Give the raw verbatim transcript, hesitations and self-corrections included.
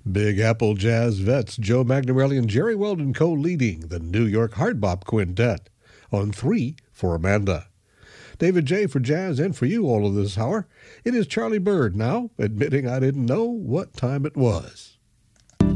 Big Apple Jazz vets Joe Magnarelli and Jerry Weldon co-leading the New York Hard Bop Quintet on three for Amanda. David J. for jazz and for you all of this hour. It is Charlie Bird now, admitting I didn't know what time it was.